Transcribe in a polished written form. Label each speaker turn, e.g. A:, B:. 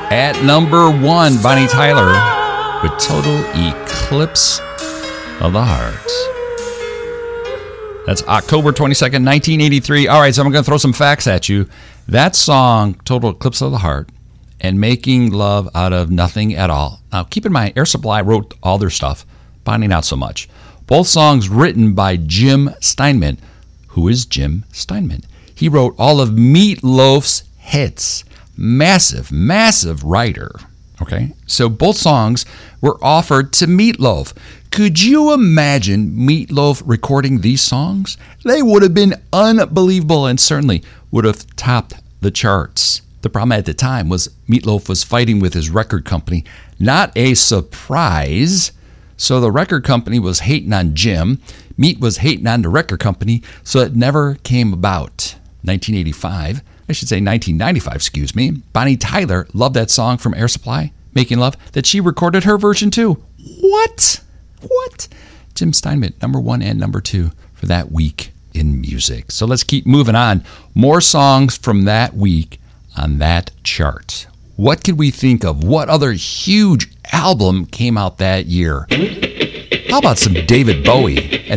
A: At number 1, Bonnie Tyler with Total Eclipse of the Heart. That's October 22nd, 1983. All right, so I'm going to throw some facts at you. That song, Total Eclipse of the Heart, and Making Love Out of Nothing at All. Now, keep in mind, Air Supply wrote all their stuff. Bonnie, not so much. Both songs written by Jim Steinman. Who is Jim Steinman? He wrote all of Meat Loaf's hits. Massive, massive writer. Okay, so both songs were offered to Meat Loaf. Could you imagine Meat Loaf recording these songs? They would have been unbelievable and certainly would have topped the charts. The problem at the time was Meat Loaf was fighting with his record company. Not a surprise. So the record company was hating on Jim. Meat was hating on the record company, so it never came about. 1995, Bonnie Tyler loved that song from Air Supply, Making Love, that she recorded her version too. What? Jim Steinman, number 1 and number 2 for that week in music. So let's keep moving on. More songs from that week on that chart. What could we think of? What other huge album came out that year? How about some David Bowie and